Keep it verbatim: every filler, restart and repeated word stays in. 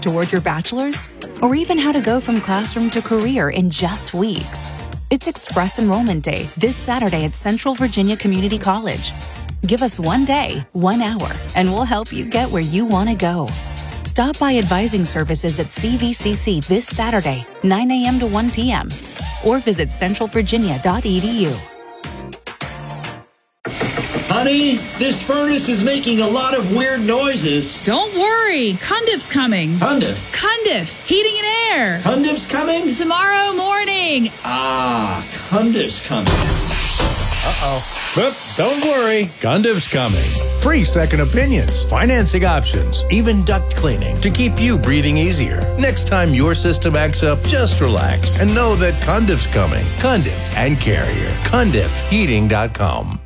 toward your bachelor's? Or even how to go from classroom to career in just weeks? It's Express Enrollment Day this Saturday at Central Virginia Community College. Give us one day, one hour, and we'll help you get where you want to go. Stop by Advising Services at C V C C this Saturday, nine a.m. to one p.m. or visit central virginia dot e d u. Honey, this furnace is making a lot of weird noises. Don't worry. Cundiff's coming. Cundiff? Cundiff. Heating and air. Cundiff's coming? Tomorrow morning. Ah, Cundiff's coming. Uh-oh. But don't worry. Cundiff's coming. Free second opinions, financing options, even duct cleaning to keep you breathing easier. Next time your system acts up, just relax and know that Cundiff's coming. Cundiff and Carrier. Cundiff Heating dot com.